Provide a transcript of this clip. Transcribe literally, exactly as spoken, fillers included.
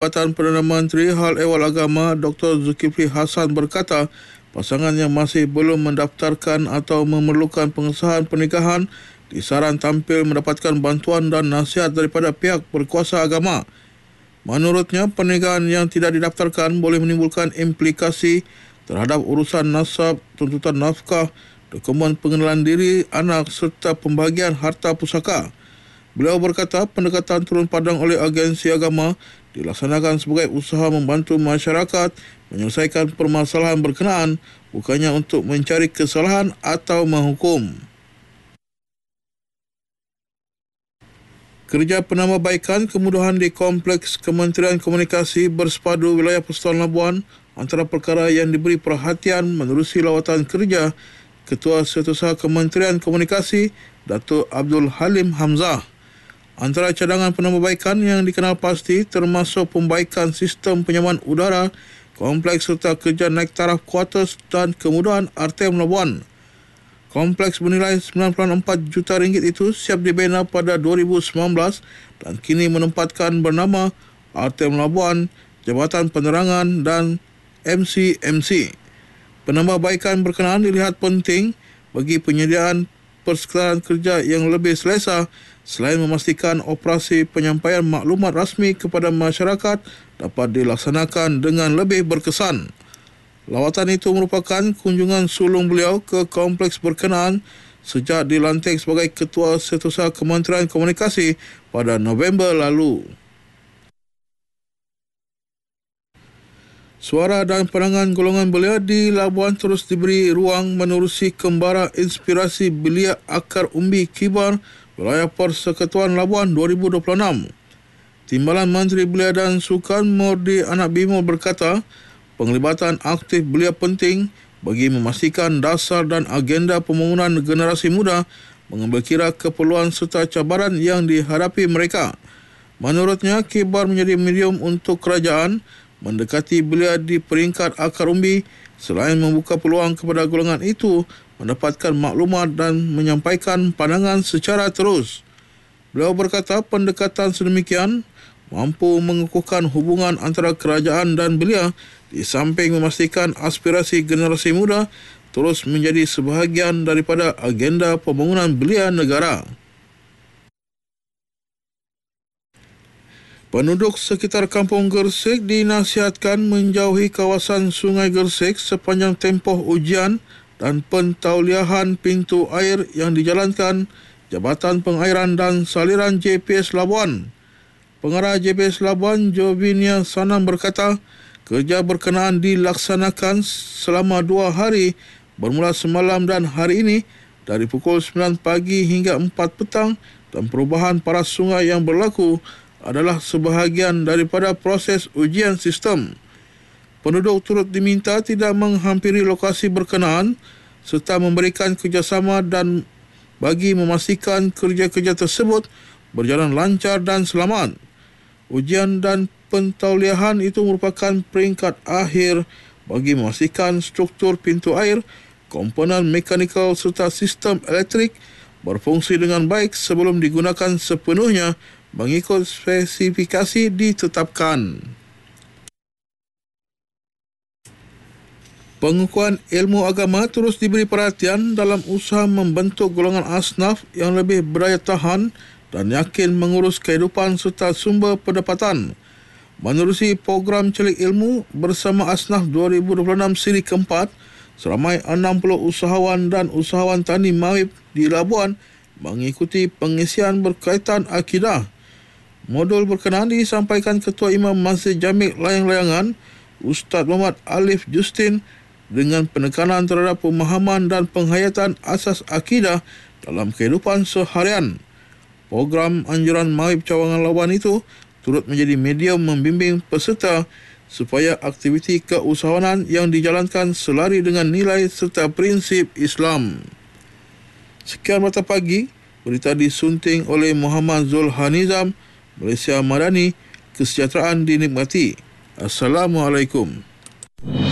Jabatan Perdana Menteri Hal Ehwal Agama Doktor Zulkifli Hassan berkata, pasangan yang masih belum mendaftarkan atau memerlukan pengesahan pernikahan disaran tampil mendapatkan bantuan dan nasihat daripada pihak berkuasa agama. Menurutnya, pernikahan yang tidak didaftarkan boleh menimbulkan implikasi terhadap urusan nasab, tuntutan nafkah, dokumen pengenalan diri anak serta pembahagian harta pusaka. Beliau berkata pendekatan turun padang oleh agensi agama dilaksanakan sebagai usaha membantu masyarakat menyelesaikan permasalahan berkenaan, bukannya untuk mencari kesalahan atau menghukum. Kerja penambahbaikan kemudahan di Kompleks Kementerian Komunikasi bersepadu wilayah Persekutuan Labuan antara perkara yang diberi perhatian menerusi lawatan kerja Ketua Setiausaha Kementerian Komunikasi Datuk Abdul Halim Hamzah. Antara cadangan penambahbaikan yang dikenal pasti termasuk pembaikan sistem penyaman udara kompleks serta kerja naik taraf kuartus dan kemudahan R T M Labuan. Kompleks bernilai sembilan puluh empat juta ringgit itu siap dibina pada dua ribu sembilan belas dan kini menempatkan bernama R T M Labuan, Jabatan Penerangan dan M C M C. Penambahbaikan berkenaan dilihat penting bagi penyediaan persekitaran kerja yang lebih selesa selain memastikan operasi penyampaian maklumat rasmi kepada masyarakat dapat dilaksanakan dengan lebih berkesan. Lawatan itu merupakan kunjungan sulung beliau ke kompleks berkenaan sejak dilantik sebagai Ketua Setiausaha Kementerian Komunikasi pada November lalu. Suara dan pandangan golongan belia di Labuan terus diberi ruang menerusi kembara inspirasi belia akar umbi kibar wilayah Persekutuan Labuan dua ribu dua puluh enam. Timbalan Menteri Belia dan Sukan Mordi Anak Bimo berkata, penglibatan aktif belia penting bagi memastikan dasar dan agenda pembangunan generasi muda mengambil kira keperluan serta cabaran yang dihadapi mereka. Menurutnya, kibar menjadi medium untuk kerajaan mendekati belia di peringkat akar umbi selain membuka peluang kepada golongan itu mendapatkan maklumat dan menyampaikan pandangan secara terus. Beliau berkata pendekatan sedemikian mampu mengukuhkan hubungan antara kerajaan dan belia di samping memastikan aspirasi generasi muda terus menjadi sebahagian daripada agenda pembangunan belia negara. Penduduk sekitar Kampung Gersik dinasihatkan menjauhi kawasan Sungai Gersik sepanjang tempoh ujian dan pentauliahan pintu air yang dijalankan Jabatan Pengairan dan Saliran J P S Labuan. Pengarah J P S Labuan, Jovinia Sanam berkata, kerja berkenaan dilaksanakan selama dua hari bermula semalam dan hari ini dari pukul sembilan pagi hingga empat petang dan perubahan paras sungai yang berlaku adalah sebahagian daripada proses ujian sistem. Penduduk turut diminta tidak menghampiri lokasi berkenaan serta memberikan kerjasama dan bagi memastikan kerja-kerja tersebut berjalan lancar dan selamat. Ujian dan pentauliahan itu merupakan peringkat akhir bagi memastikan struktur pintu air, komponen mekanikal serta sistem elektrik berfungsi dengan baik sebelum digunakan sepenuhnya mengikut spesifikasi ditetapkan. Pengukuhan ilmu agama terus diberi perhatian dalam usaha membentuk golongan asnaf yang lebih berdaya tahan dan yakin mengurus kehidupan serta sumber pendapatan. Menerusi program celik ilmu bersama Asnaf dua ribu dua puluh enam siri keempat, seramai enam puluh usahawan dan usahawan tani mawib di Labuan mengikuti pengisian berkaitan akidah. Modul berkenaan disampaikan Ketua Imam Masjid Jamik Layang-Layangan, Ustaz Muhammad Alif Justin dengan penekanan terhadap pemahaman dan penghayatan asas akidah dalam kehidupan seharian. Program anjuran mawib cawangan Labuan itu turut menjadi medium membimbing peserta supaya aktiviti keusahawanan yang dijalankan selari dengan nilai serta prinsip Islam. Sekian Mata Pagi, berita disunting oleh Muhammad Zulhanizam, Malaysia Madani, kesejahteraan dinikmati. Assalamualaikum.